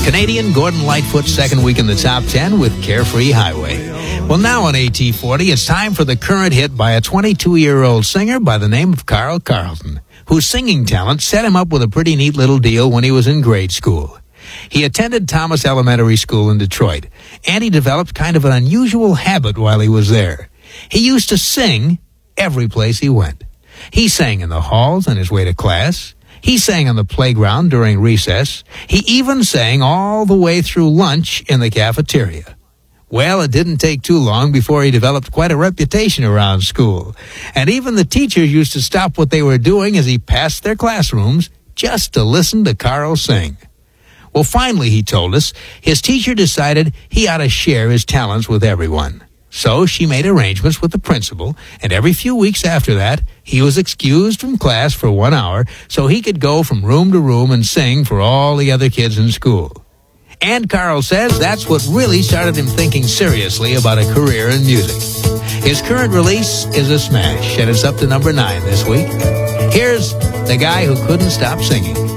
Canadian Gordon Lightfoot's second week in the top 10 with Carefree Highway. Well, now on AT40, it's time for the current hit by a 22-year-old singer by the name of Carl Carlton, whose singing talent set him up with a pretty neat little deal when he was in grade school. He attended Thomas Elementary School in Detroit, and he developed kind of an unusual habit while he was there. He used to sing every place he went. He sang in the halls on his way to class. He sang on the playground during recess. He even sang all the way through lunch in the cafeteria. Well, it didn't take too long before he developed quite a reputation around school. And even the teachers used to stop what they were doing as he passed their classrooms just to listen to Carl sing. Well, finally, he told us, his teacher decided he ought to share his talents with everyone. So she made arrangements with the principal, and every few weeks after that, he was excused from class for 1 hour so he could go from room to room and sing for all the other kids in school. And Carl says that's what really started him thinking seriously about a career in music. His current release is a smash, and it's up to number 9 this week. Here's The Guy Who Couldn't Stop Singing.